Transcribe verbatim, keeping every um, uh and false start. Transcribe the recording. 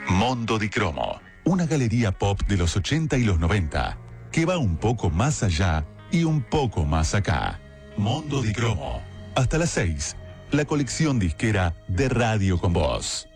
Mondo di Cromo, una galería pop de los ochenta y los noventa, que va un poco más allá y un poco más acá. Mondo di Cromo. Hasta las seis, la colección disquera de Radio con Voz.